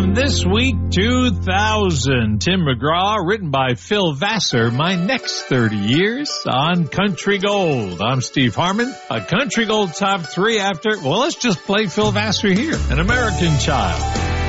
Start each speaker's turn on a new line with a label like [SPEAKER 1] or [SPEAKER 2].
[SPEAKER 1] On This Week 2000, Tim McGraw, written by Phil Vassar, My Next 30 Years on Country Gold. I'm Steve Harmon. A Country Gold Top 3 after, well, let's just play Phil Vassar here. An American Child.